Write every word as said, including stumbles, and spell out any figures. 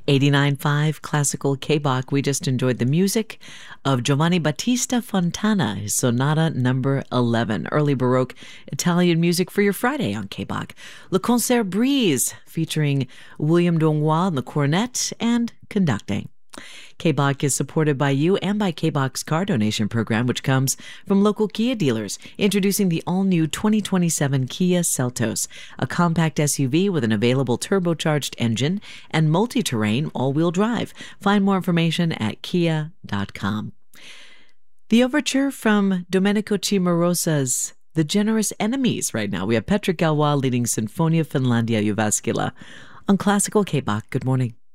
eighty-nine point five Classical K-Bach. We just enjoyed the music of Giovanni Battista Fontana, his Sonata number eleven, early Baroque Italian music for your Friday on K-Bach. Le Concert Breeze, featuring William Dongwa on the cornet and conducting. K-Bach is supported by you and by K-Bach's car donation program, which comes from local Kia dealers, introducing the all-new twenty twenty-seven Kia Seltos, a compact S U V with an available turbocharged engine and multi-terrain all-wheel drive. Find more information at kia dot com. The overture from Domenico Cimarosa's The Generous Enemies right now. We have Petra Galois leading Sinfonia Finlandia Jyväskylä on Classical K-Bach. Good morning.